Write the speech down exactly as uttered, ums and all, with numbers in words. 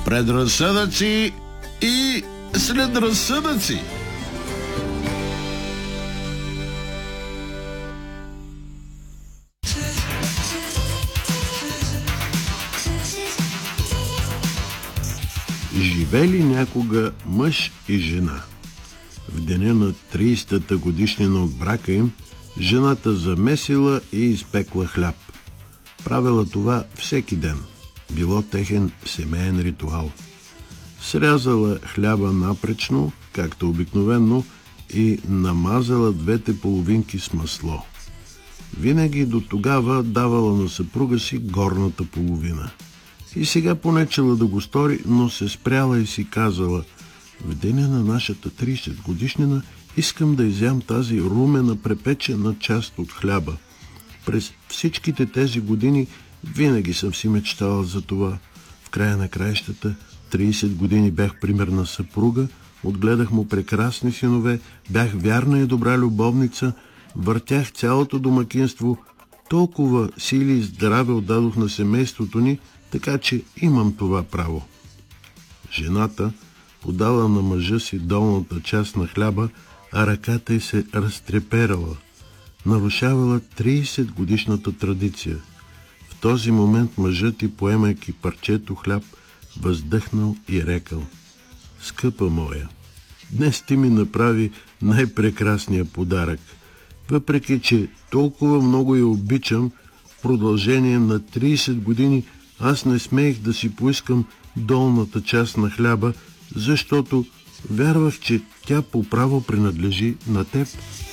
предразсъдъци и следразсъдъци. Живели някога мъж и жена. В деня на тридесетата годишнина от брака им, жената замесила и изпекла хляб. Правила това всеки ден. Било техен семейен ритуал. Срязала хляба напречно, както обикновено, и намазала двете половинки с масло. Винаги до тогава давала на съпруга си горната половина. И сега понечела да го стори, но се спряла и си казала: в деня на нашата тридесет годишнина искам да изям тази румена препечена част от хляба. През всичките тези години винаги съм си мечтала за това. В края на краищата тридесет години бях примерна съпруга, отгледах му прекрасни синове, бях вярна и добра любовница, въртях цялото домакинство, толкова сили и здраве отдадох на семейството ни, така че имам това право. Жената подала на мъжа си долната част на хляба, а ръката й се разтреперала. Нарушавала тридесет годишната традиция. В този момент мъжът й, поемайки парчето хляб, въздъхнал и рекал: скъпа моя, днес ти ми направи най-прекрасния подарък. Въпреки че толкова много я обичам, в продължение на тридесет години аз не смеех да си поискам долната част на хляба, защото вярвах, че тя по право принадлежи на теб.